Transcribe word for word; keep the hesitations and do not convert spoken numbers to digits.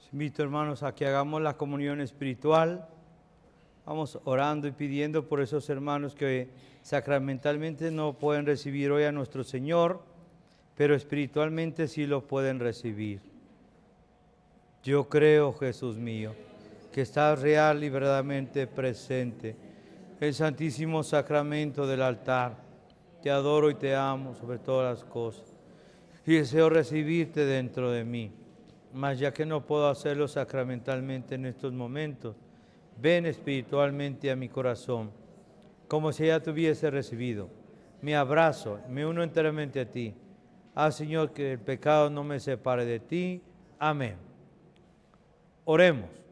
Los invito, hermanos, a que hagamos la comunión espiritual. Vamos orando y pidiendo por esos hermanos que sacramentalmente no pueden recibir hoy a nuestro Señor, pero espiritualmente sí lo pueden recibir. Yo creo, Jesús mío, que estás real y verdaderamente presente en el santísimo sacramento del altar. Te adoro y te amo sobre todas las cosas y deseo recibirte dentro de mí. Mas ya que no puedo hacerlo sacramentalmente en estos momentos, ven espiritualmente a mi corazón, como si ya te hubiese recibido. Me abrazo, me uno enteramente a ti. Haz, Señor, que el pecado no me separe de ti. Amén. Oremos.